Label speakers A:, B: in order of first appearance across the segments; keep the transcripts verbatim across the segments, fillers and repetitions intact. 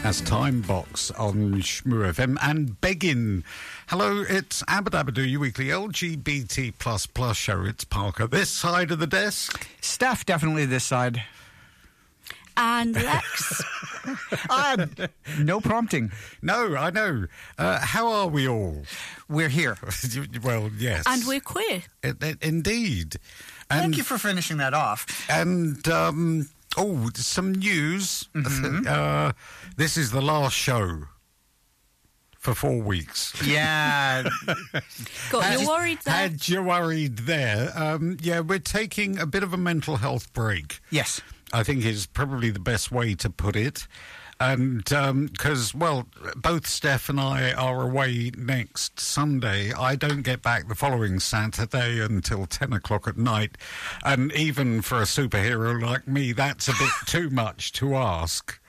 A: That's Time Box on Shmoo F M and Beggin. Hello, it's Abadabadoo, your weekly L G B T plus plus show. It's Parker this side of the desk.
B: Steph, definitely this side.
C: And Lex.
B: uh, no prompting.
A: No, I know. Uh, how are we all?
B: We're here.
A: Well, yes.
C: And we're queer.
A: It, it, indeed. And,
B: Thank you for finishing that off.
A: And, um... Oh, some news.
B: Mm-hmm.
A: Uh, this is the last show for four weeks.
B: Yeah.
C: Got you worried there?
A: Had you worried there? Um, yeah, we're taking a bit of a mental health break.
B: Yes.
A: I think is probably the best way to put it. And because, um, well, both Steph and I are away next Sunday. I don't get back the following Saturday until ten o'clock at night. And even for a superhero like me, that's a bit too much to ask.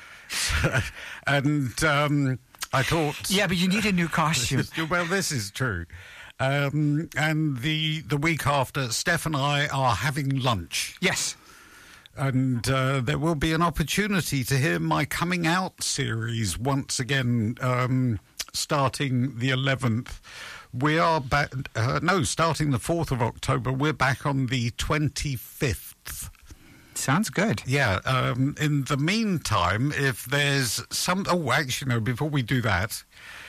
A: and um, I thought...
B: Yeah, but you need a new costume.
A: Well, this is true. Um, and the, the week after, Steph and I are having lunch.
B: Yes.
A: And uh, there will be an opportunity to hear my coming out series once again, um, starting the eleventh. We are back, uh, no, starting the fourth of October. We're back on the twenty-fifth.
B: Sounds good.
A: Yeah. Um, in the meantime, if there's some... Oh, actually, no, before we do that...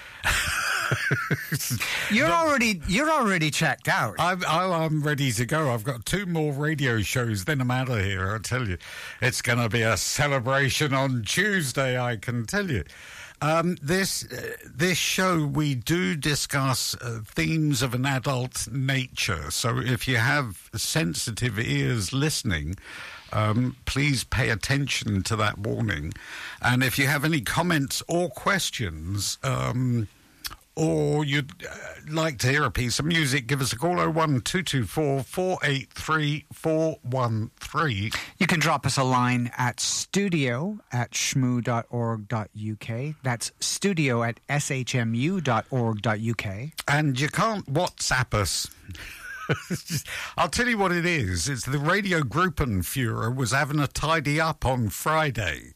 B: You're already you're already checked out.
A: I'm, I'm ready to go. I've got two more radio shows, then I'm out of here. I tell you, it's going to be a celebration on Tuesday. I can tell you. Um, this uh, this show we do discuss uh, themes of an adult nature. So if you have sensitive ears listening, um, please pay attention to that warning. And if you have any comments or questions. Um, Or you'd uh, like to hear a piece of music, give us a call, oh one two two four, four eight three, four one three.
B: You can drop us a line at studio at shmoo dot org dot u k. That's studio at s h m u dot org dot u k.
A: And you can't WhatsApp us. I'll tell you what it is. It's the Radio Gruppenführer was having a tidy up on Friday.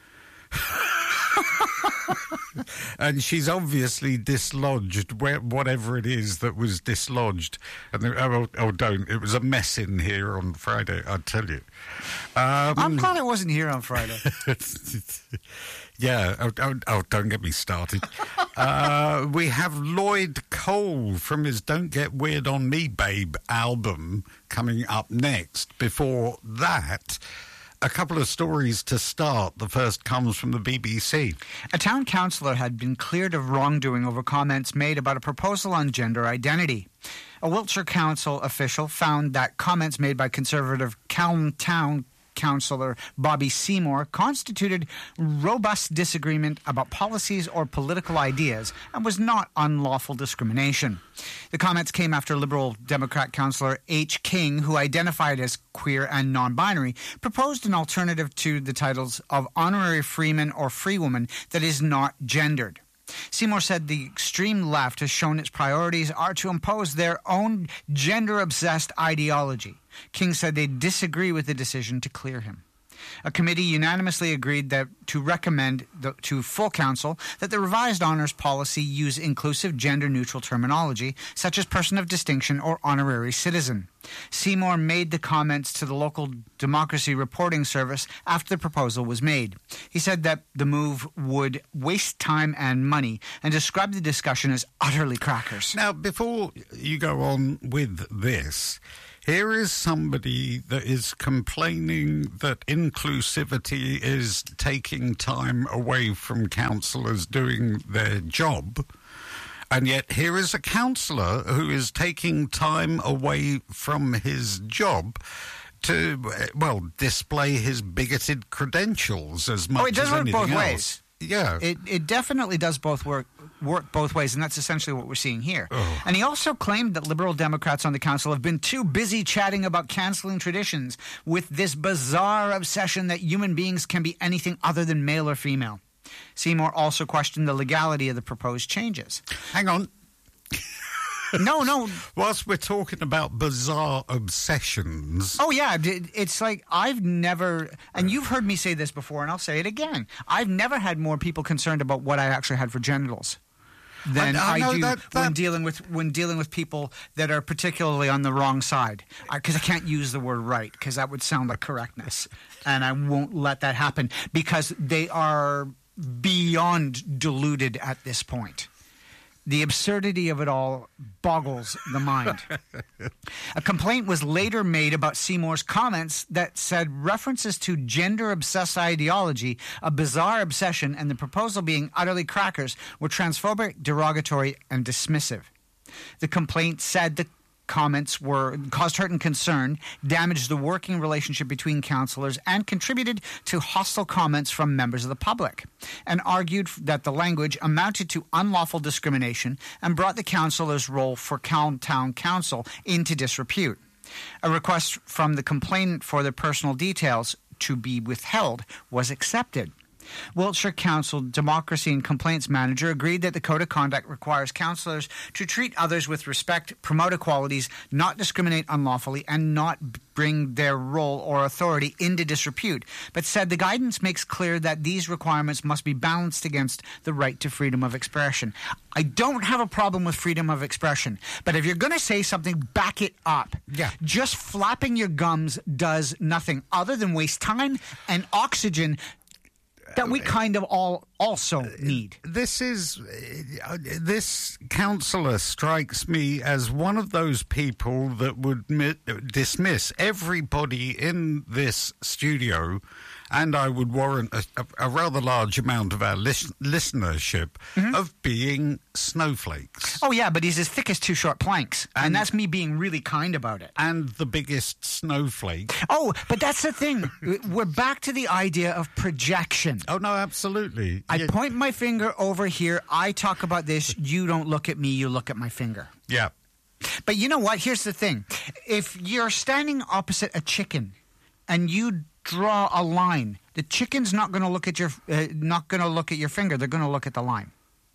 A: And she's obviously dislodged where, whatever it is that was dislodged. And the, oh, oh, don't. It was a mess in here on Friday, I tell you. Um,
B: I'm glad I wasn't here on Friday.
A: Yeah. Oh, oh, oh, don't get me started. uh, we have Lloyd Cole from his Don't Get Weird on Me, Babe album coming up next. Before that... A couple of stories to start. The first comes from the B B C.
B: A town councillor had been cleared of wrongdoing over comments made about a proposal on gender identity. A Wiltshire Council official found that comments made by Conservative Calne Town Councillor Bobby Seymour constituted robust disagreement about policies or political ideas and was not unlawful discrimination. The comments came after Liberal Democrat Councillor H. King, who identified as queer and non-binary, proposed an alternative to the titles of honorary freeman or freewoman that is not gendered. Seymour said the extreme left has shown its priorities are to impose their own gender-obsessed ideology. King said they disagree with the decision to clear him. A committee unanimously agreed that to recommend the, to full council that the revised honours policy use inclusive gender-neutral terminology, such as person of distinction or honorary citizen. Seymour made the comments to the local democracy reporting service after the proposal was made. He said that the move would waste time and money and described the discussion as utterly crackers.
A: Now, before you go on with this... Here is somebody that is complaining that inclusivity is taking time away from councillors doing their job. And yet here is a councillor who is taking time away from his job to, well, display his bigoted credentials as much as anything else.
B: Oh, it does work both
A: else.
B: ways.
A: Yeah.
B: It it definitely does both work work both ways, and that's essentially what we're seeing here.
A: Oh.
B: And he also claimed that Liberal Democrats on the council have been too busy chatting about cancelling traditions with this bizarre obsession that human beings can be anything other than male or female. Seymour also questioned the legality of the proposed changes.
A: Hang on.
B: No, no.
A: Whilst we're talking about bizarre obsessions.
B: Oh, yeah. It's like I've never, and you've heard me say this before, and I'll say it again. I've never had more people concerned about what I actually had for genitals than I, I, I do that, that, when dealing with when dealing with people that are particularly on the wrong side. Because I, I can't use the word right, because that would sound like correctness. And I won't let that happen, because they are beyond deluded at this point. The absurdity of it all boggles the mind. A complaint was later made about Seymour's comments that said references to gender-obsessed ideology, a bizarre obsession, and the proposal being utterly crackers were transphobic, derogatory, and dismissive. The complaint said the comments were caused hurt and concern, damaged the working relationship between councillors, and contributed to hostile comments from members of the public, and argued that the language amounted to unlawful discrimination and brought the councillors' role for Calne Town Council into disrepute. A request from the complainant for the personal details to be withheld was accepted. Wiltshire Council Democracy and Complaints Manager agreed that the Code of Conduct requires councillors to treat others with respect, promote equalities, not discriminate unlawfully, and not bring their role or authority into disrepute, but said the guidance makes clear that these requirements must be balanced against the right to freedom of expression. I don't have a problem with freedom of expression, but if you're going to say something, back it up.
A: Yeah.
B: Just flapping your gums does nothing other than waste time and oxygen that we kind of all also need.
A: This is uh, this councillor strikes me as one of those people that would mi- dismiss everybody in this studio, and I would warrant a, a, a rather large amount of our lis- listenership mm-hmm. of being snowflakes.
B: Oh, yeah, but he's as thick as two short planks, and, and that's me being really kind about it.
A: And the biggest snowflake.
B: Oh, but that's the thing. We're back to the idea of projection.
A: Oh, no, absolutely.
B: I
A: yeah.
B: point my finger over here. I talk about this. You don't look at me. You look at my finger.
A: Yeah.
B: But you know what? Here's the thing. If you're standing opposite a chicken and you draw a line, the chicken's not going to look at your uh, not going to look at your finger. They're going to look at the line.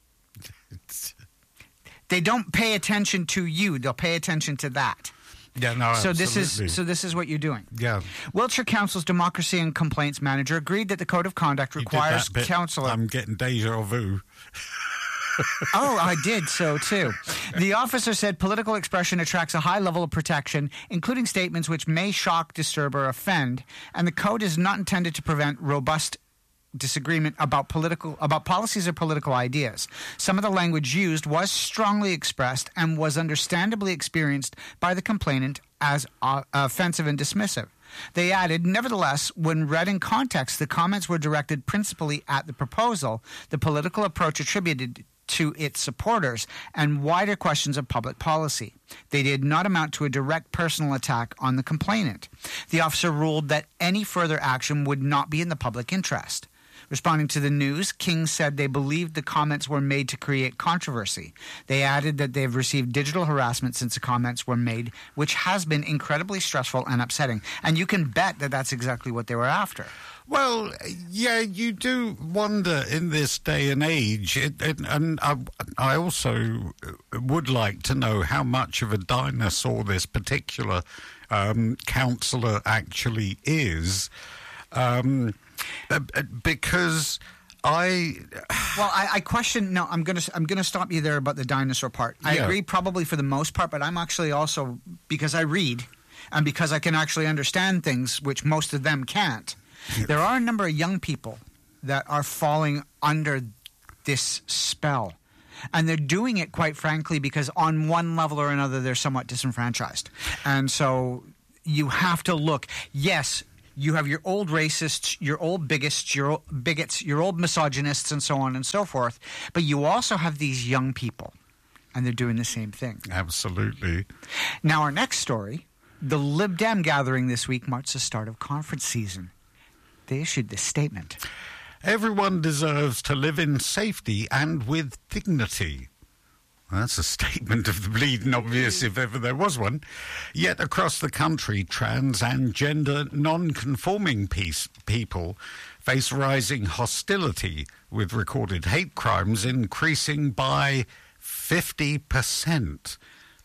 B: They don't pay attention to you. They'll pay attention to that.
A: Yeah, no,
B: so
A: absolutely.
B: this is so this is what you're doing.
A: Yeah.
B: Wiltshire Council's Democracy and Complaints Manager agreed that the Code of Conduct requires councillor.
A: I'm getting deja vu.
B: Oh, I did so too. The officer said political expression attracts a high level of protection, including statements which may shock, disturb, or offend, and the code is not intended to prevent robust disagreement about political about policies or political ideas. Some of the language used was strongly expressed and was understandably experienced by the complainant as uh, offensive and dismissive. They added, nevertheless, when read in context, the comments were directed principally at the proposal, the political approach attributed to its supporters, and wider questions of public policy. They did not amount to a direct personal attack on the complainant. The officer ruled that any further action would not be in the public interest. Responding to the news, King said they believed the comments were made to create controversy. They added that they have received digital harassment since the comments were made, which has been incredibly stressful and upsetting. And you can bet that that's exactly what they were after.
A: Well, yeah, you do wonder in this day and age, it, it, and I, I also would like to know how much of a dinosaur this particular um, councillor actually is. Um Because I,
B: well, I, I question. No, I'm gonna I'm gonna stop you there about the dinosaur part. I
A: yeah.
B: agree, probably for the most part, but I'm actually also, because I read, and because I can actually understand things which most of them can't. There are a number of young people that are falling under this spell. And they're doing it, quite frankly, because on one level or another, they're somewhat disenfranchised. And so you have to look, yes, you have your old racists, your old bigots, your old bigots, your old misogynists, and so on and so forth. But you also have these young people, and they're doing the same thing.
A: Absolutely.
B: Now, our next story, the Lib Dem gathering this week marks the start of conference season. They issued this statement.
A: Everyone deserves to live in safety and with dignity. Well, that's a statement of the bleeding obvious, if ever there was one. Yet across the country, trans and gender non-conforming piece, people face rising hostility, with recorded hate crimes increasing by fifty percent.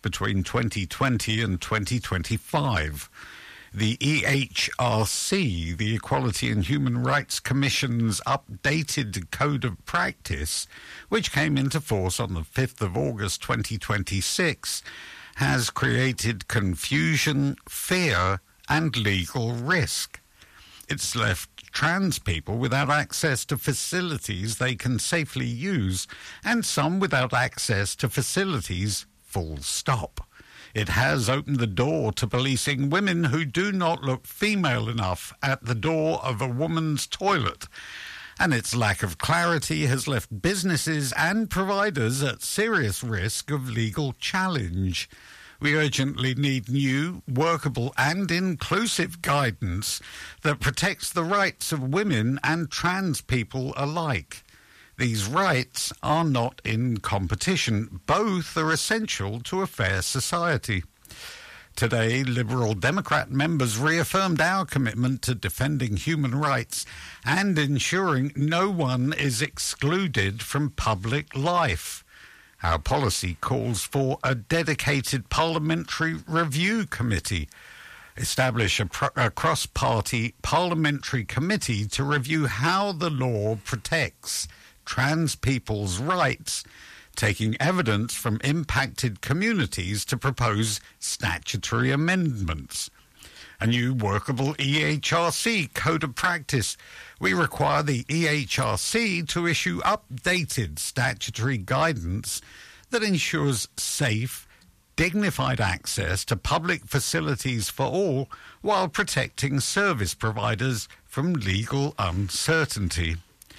A: between twenty twenty and twenty twenty-five. The E H R C, the Equality and Human Rights Commission's updated Code of Practice, which came into force on the fifth of August twenty twenty-six, has created confusion, fear, and legal risk. It's left trans people without access to facilities they can safely use, and some without access to facilities, full stop. It has opened the door to policing women who do not look female enough at the door of a woman's toilet. And its lack of clarity has left businesses and providers at serious risk of legal challenge. We urgently need new, workable and inclusive guidance that protects the rights of women and trans people alike. These rights are not in competition. Both are essential to a fair society. Today, Liberal Democrat members reaffirmed our commitment to defending human rights and ensuring no one is excluded from public life. Our policy calls for a dedicated parliamentary review committee. Establish a, pro- a cross-party parliamentary committee to review how the law protects trans people's rights, taking evidence from impacted communities to propose statutory amendments. A new workable E H R C Code of Practice. We require the E H R C to issue updated statutory guidance that ensures safe, dignified access to public facilities for all while protecting service providers from legal uncertainty.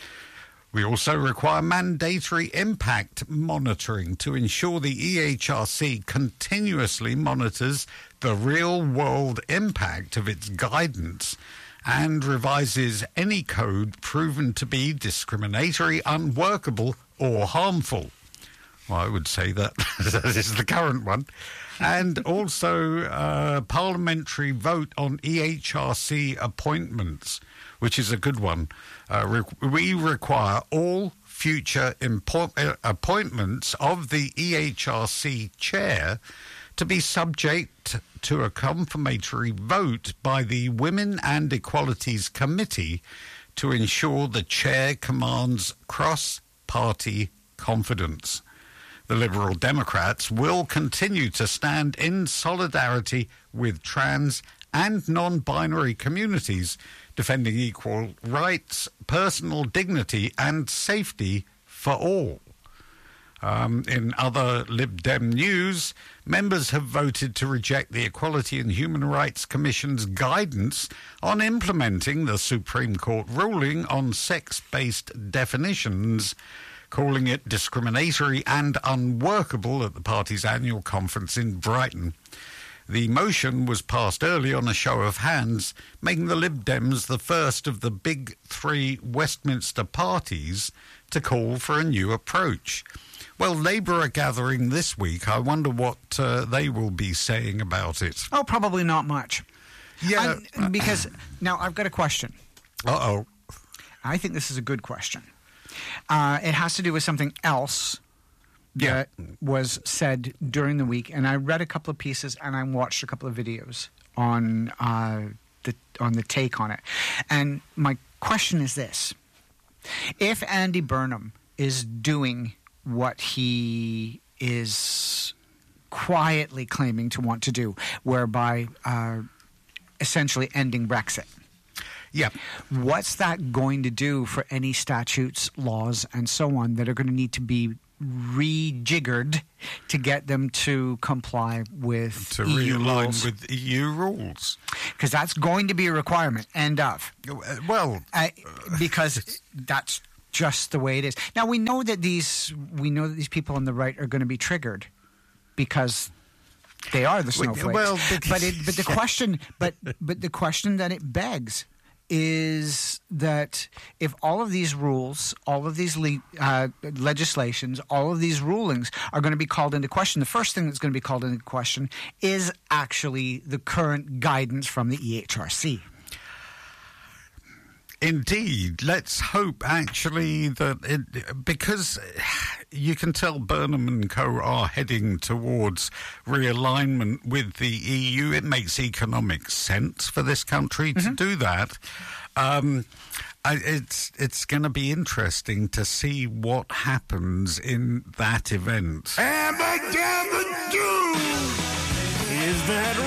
A: We also require mandatory impact monitoring to ensure the E H R C continuously monitors the real-world impact of its guidance and revises any code proven to be discriminatory, unworkable, or harmful. Well, I would say that this is the current one. And also uh, parliamentary vote on E H R C appointments, which is a good one. Uh, re- we require all future impo- uh, appointments of the E H R C chair to be subject to a confirmatory vote by the Women and Equalities Committee to ensure the chair commands cross-party confidence. The Liberal Democrats will continue to stand in solidarity with trans and non-binary communities, defending equal rights, personal dignity and safety for all. Um, in other Lib Dem news, members have voted to reject the Equality and Human Rights Commission's guidance on implementing the Supreme Court ruling on sex-based definitions, calling it discriminatory and unworkable at the party's annual conference in Brighton. The motion was passed early on a show of hands, making the Lib Dems the first of the big three Westminster parties to call for a new approach. Well, Labour are gathering this week. I wonder what uh, they will be saying about it.
B: Oh, probably not much.
A: Yeah.
B: Um, because, now, I've got a question.
A: Uh-oh.
B: I think this is a good question. Uh, it has to do with something else that yeah. was said during the week, and I read a couple of pieces and I watched a couple of videos on uh, the on the take on it. And my question is this: if Andy Burnham is doing what he is quietly claiming to want to do, whereby uh, essentially ending Brexit,
A: yeah.
B: what's that going to do for any statutes, laws, and so on that are going to need to be rejiggered to get them to comply with
A: to
B: E U
A: realign
B: rules?
A: with E U rules?
B: Because that's going to be a requirement. End of.
A: Well,
B: uh, because that's just the way it is. Now we know that these we know that these people on the right are going to be triggered because they are the snowflakes.
A: Well,
B: but it, but the
A: yeah.
B: question, but but the question that it begs is that if all of these rules, all of these le- uh, legislations, all of these rulings are going to be called into question, the first thing that's going to be called into question is actually the current guidance from the E H R C.
A: Indeed. Let's hope, actually, that it, because you can tell Burnham and co are heading towards realignment with the E U. It makes economic sense for this country to mm-hmm. do that. Um, I, it's it's going to be interesting to see what happens in that event.
D: Abba-dabba-doo! Is that